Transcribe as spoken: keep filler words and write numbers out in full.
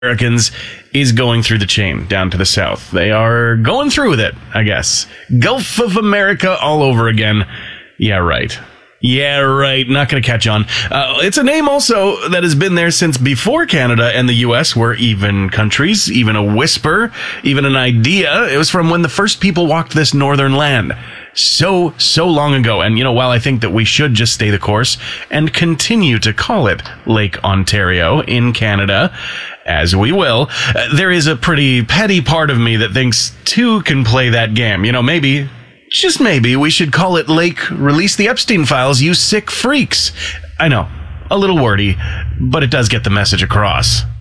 Americans is going through the chain down to the south. They are going through with it, I guess. Gulf of America all over again. Yeah, right. Yeah, right. Not going to catch on. Uh, it's a name also that has been there since before Canada and the U S were even countries, even a whisper, even an idea. It was from when the first people walked this northern land. So, so long ago. And, you know, while I think that we should just stay the course and continue to call it Lake Ontario in Canada, as we will, uh, there is a pretty petty part of me that thinks two can play that game. You know, maybe, just maybe, we should call it Lake Release the Epstein Files, you sick freaks. I know, a little wordy, but it does get the message across.